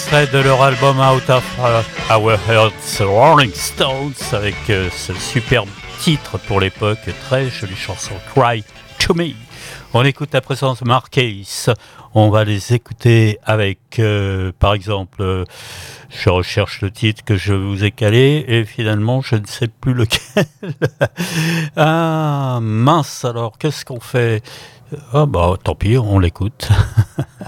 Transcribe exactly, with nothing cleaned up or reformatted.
extrait de leur album Out of uh, Our Hearts, Rolling Stones, avec euh, ce superbe titre pour l'époque, très jolie chanson, Cry to Me. On écoute à présent Marquise. On va les écouter avec, euh, par exemple, euh, je recherche le titre que je vous ai calé et finalement je ne sais plus lequel. Ah mince, alors qu'est-ce qu'on fait? Ah bah tant pis, on l'écoute.